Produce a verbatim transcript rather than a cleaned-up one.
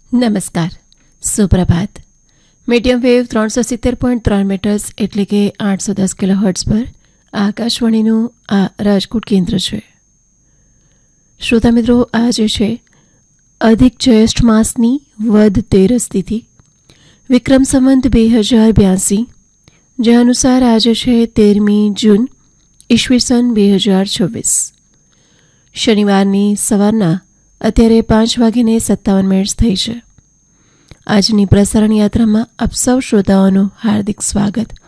નમસ્કાર, સુપ્રભાત. Medium wave ત્રણસો સિત્તેર પોઈન્ટ ત્રણ મીટર્સ એટલે કે આઠસો દસ કિલો હર્ટ્ઝ પર આકાશવાણીનું આ રાજકોટ કેન્દ્ર છે. શ્રોતા મિત્રો, આજે છે અધિક જ્યેષ્ઠ માસની વદ તેરસ તિથિ, વિક્રમ સંવત બે હજાર બ્યાસી, જે અનુસાર આજે છે તેરમી જૂન ઈસવીસન બે હજાર છવ્વીસ. શનિવારની સવારના અત્યારે પાંચ વાગીને સત્તાવન મિનિટ થઈ છે. આજની પ્રસારણ યાત્રામાં આપ સૌ શ્રોતાઓનું હાર્દિક સ્વાગત.